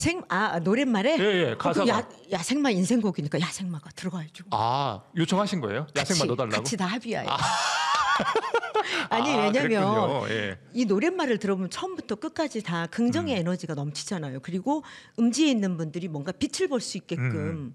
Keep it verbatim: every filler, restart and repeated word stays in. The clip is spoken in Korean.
생, 아 노랫말에 예, 예, 어, 가사가. 그 야, 야생마 인생곡이니까 야생마가 들어가야죠. 아 요청하신 거예요? 야생마 같이, 넣어달라고? 같이 다 합의하에. 아. 아니 아, 왜냐면 그랬군요. 예. 이 노랫말을 들어보면 처음부터 끝까지 다 긍정의 음. 에너지가 넘치잖아요. 그리고 음지에 있는 분들이 뭔가 빛을 볼 수 있게끔 음.